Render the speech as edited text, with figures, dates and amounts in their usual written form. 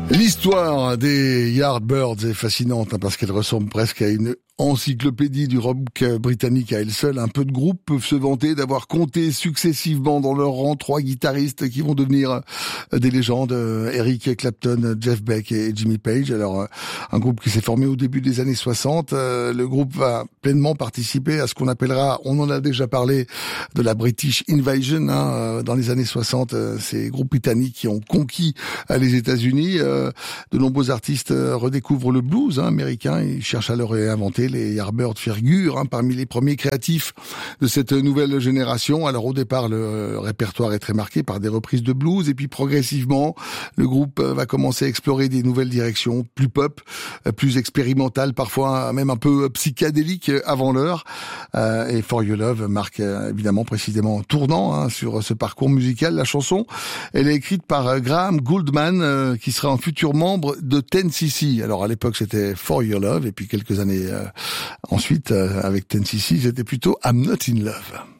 L'histoire des Yardbirds est fascinante parce qu'elle ressemble presque à une encyclopédie du rock britannique à elle seule. Un peu de groupes peuvent se vanter d'avoir compté successivement dans leur rang 3 guitaristes qui vont devenir des légendes, Eric Clapton, Jeff Beck et Jimmy Page. Alors, un groupe qui s'est formé au début des années 60. Le groupe va pleinement participer à ce qu'on appellera, on en a déjà parlé, de la British Invasion. Dans les années 60, ces groupes britanniques qui ont conquis les États-Unis. De nombreux artistes redécouvrent le blues américain. Ils cherchent à le réinventer. Les Yardbirds figurent parmi les premiers créatifs de cette nouvelle génération. Alors au départ, le répertoire est très marqué par des reprises de blues et puis progressivement, le groupe va commencer à explorer des nouvelles directions, plus pop, plus expérimentales, parfois même un peu psychédéliques avant l'heure. Et For Your Love marque évidemment précisément un tournant sur ce parcours musical. La chanson, elle est écrite par Graham Gouldman, qui sera un futur membre de 10cc. Alors à l'époque, c'était For Your Love et puis quelques années ensuite, avec 10cc, c'était plutôt I'm Not In Love.